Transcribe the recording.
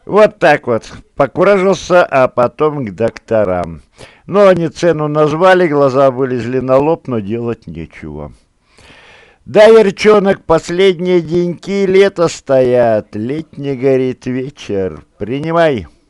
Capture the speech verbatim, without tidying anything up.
Вот так вот. Покуражился, а потом к докторам. Ну, они цену назвали, глаза вылезли на лоб, но делать нечего. Да, Ярчонок, последние деньки лета стоят. Летний горит вечер. Принимай.